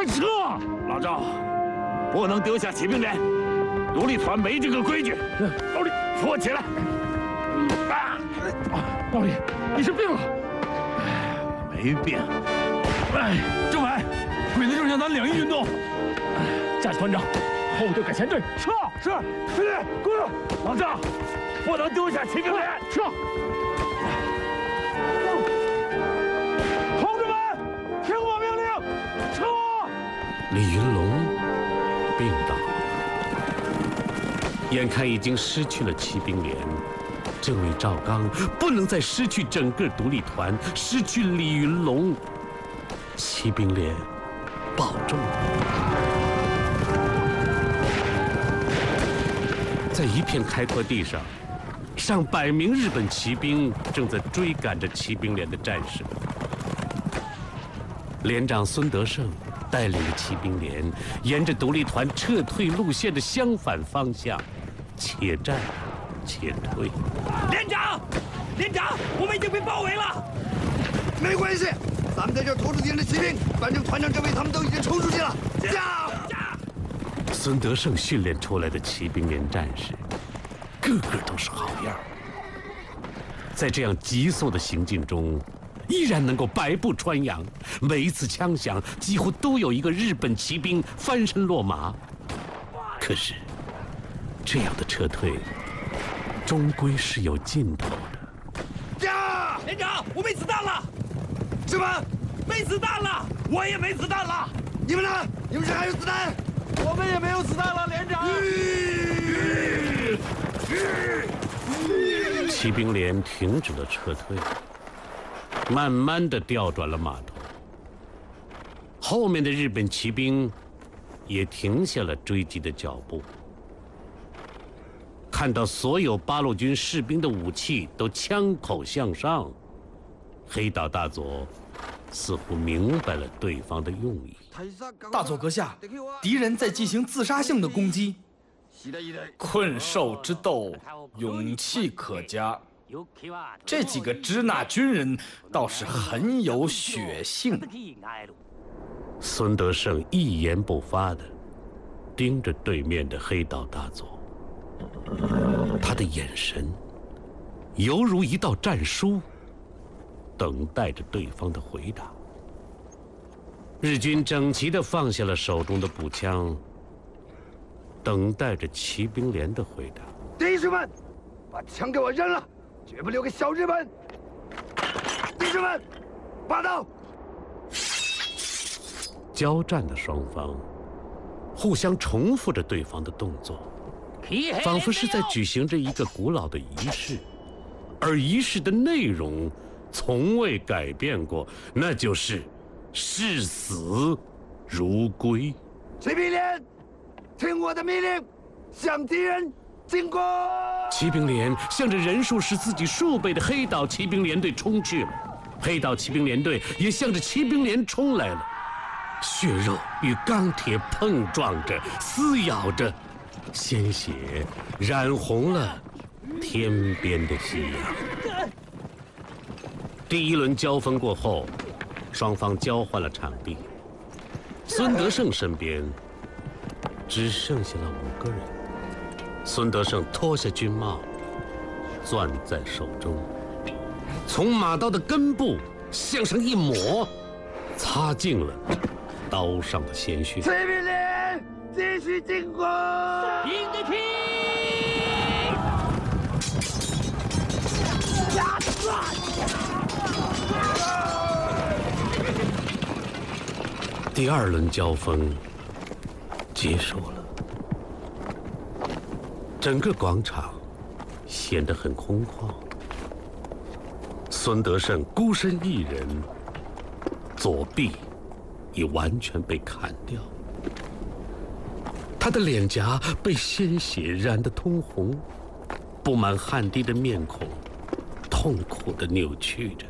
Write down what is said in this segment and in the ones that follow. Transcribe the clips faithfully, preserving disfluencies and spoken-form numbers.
撤！老赵，不能丢下骑兵连，独立团没这个规矩。老李，扶我起来。啊！ 老李，你是病了？ 没病。 哎，政委，鬼子正向咱两翼运动。贾团长，后队改前队，撤！ 是，司令，过来。老赵，不能丢下骑兵连， 撤！ 同志们，听我命令，撤！ 李云龙病倒了，眼看已经失去了骑兵连，政委赵刚不能再失去整个独立团，失去李云龙，骑兵连保重。在一片开阔地上，上百名日本骑兵正在追赶着骑兵连的战士。连长孙德胜带领着骑兵连，沿着独立团撤退路线的相反方向，且战且退。 连长，连长，我们已经被包围了。 没关系，咱们在这拖住敌人的骑兵，反正团长这位他们都已经冲出去了。驾！ 孙德胜训练出来的骑兵连战士，个个都是好样。在这样急速的行进中，依然能够百步穿杨，每一次枪响，几乎都有一个日本骑兵翻身落马。可是，这样的撤退，终归是有尽头的。 驾！ 连长，我没子弹了。 什么？ 没子弹了？我也没子弹了。 你们呢？你们这还有子弹？ 我们也没有子弹了，连长。 骑兵连停止了撤退，慢慢地调转了码头。后面的日本骑兵也停下了追击的脚步。看到所有八路军士兵的武器都枪口向上，黑岛大佐似乎明白了对方的用意。 大佐阁下，敌人在进行自杀性的攻击。困兽之斗，勇气可嘉。这几个支那军人倒是很有血性。 孙德胜一言不发地盯着对面的黑岛大佐，他的眼神犹如一道战书，等待着对方的回答。日军整齐地放下了手中的步枪，等待着骑兵连的回答。 弟兄们，把枪给我扔了，绝不留给小日本！弟兄们，拔刀！ 交战的双方互相重复着对方的动作，仿佛是在举行着一个古老的仪式，而仪式的内容从未改变过，那就是视死如归。 骑兵连，听我的命令，向敌人进攻！ 骑兵连向着人数是自己数倍的黑岛骑兵连队冲去了，黑岛骑兵连队也向着骑兵连冲来了。血肉与钢铁碰撞着，撕咬着，鲜血染红了天边的夕阳。第一轮交锋过后，双方交换了场地。孙德胜身边只剩下了五个人。孙德胜脱下军帽，攥在手中，从马刀的根部向上一抹，擦净了刀上的鲜血。 骑兵连，继续进攻！ 迎着踢！ 第二轮交锋结束了，整个广场显得很空旷。孙德胜孤身一人，左臂已完全被砍掉，他的脸颊被鲜血染得通红，布满汗滴的面孔痛苦地扭曲着。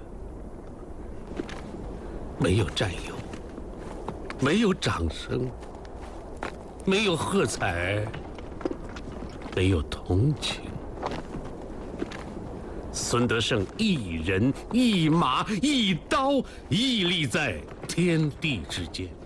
没有战友，没有掌声，没有喝彩，没有同情。孙德胜一人一马一刀屹立在天地之间。